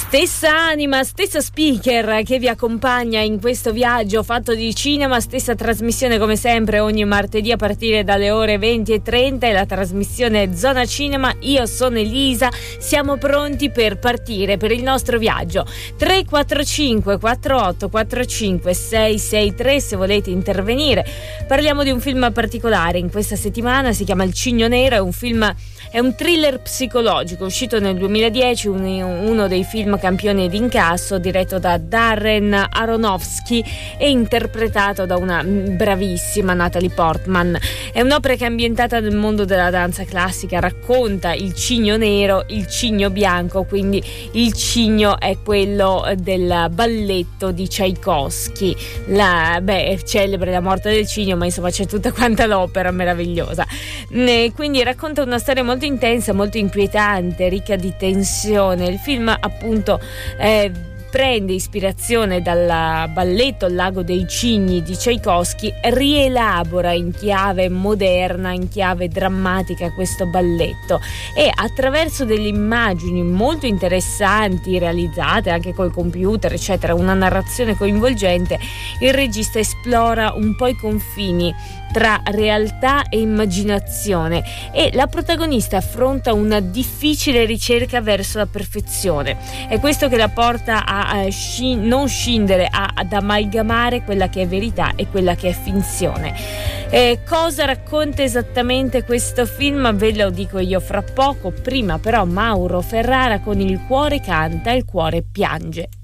Stessa anima, stessa speaker che vi accompagna in questo viaggio fatto di cinema, stessa trasmissione come sempre ogni martedì a partire dalle ore 20:30 e la trasmissione Zona Cinema. Io sono Elisa, siamo pronti per partire per il nostro viaggio. 345 48 45 663 se volete intervenire. Parliamo di un film particolare in questa settimana, si chiama Il Cigno Nero, è un thriller psicologico uscito nel 2010, uno dei film campioni d'incasso, diretto da Darren Aronofsky e interpretato da una bravissima Natalie Portman. È un'opera che è ambientata nel mondo della danza classica, racconta il cigno nero, il cigno bianco, quindi il cigno è quello del balletto di Tchaikovsky. È celebre la morte del cigno, ma insomma c'è tutta quanta l'opera meravigliosa. Quindi racconta una storia molto intensa, molto inquietante, ricca di tensione. Il film appunto prende ispirazione dal balletto Il lago dei cigni di Tchaikovsky, rielabora in chiave moderna, in chiave drammatica questo balletto e attraverso delle immagini molto interessanti realizzate anche col computer eccetera, una narrazione coinvolgente, il regista esplora un po' i confini tra realtà e immaginazione e la protagonista affronta una difficile ricerca verso la perfezione. È questo che la porta a non scindere, ad amalgamare quella che è verità e quella che è finzione. Cosa racconta esattamente questo film? Ve lo dico io fra poco. Prima però Mauro Ferrara con Il cuore canta, il cuore piange.